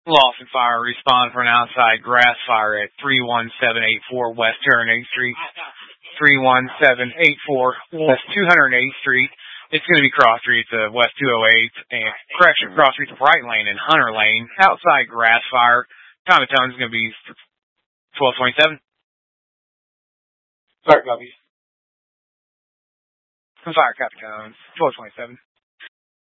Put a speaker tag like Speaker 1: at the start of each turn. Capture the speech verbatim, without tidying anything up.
Speaker 1: Lost and fire. Respond for an outside grass fire at three one seven eight four West two hundred eighth Street. three one seven eight four West two hundred eighth Street. It's going to be cross streets of West two oh eighth and correction, cross streets of Bright Lane and Hunter Lane. Outside grass fire. Time of tone is going to be twelve twenty-seven.
Speaker 2: Fire copies.
Speaker 1: Fire copy tones. twelve twenty-seven.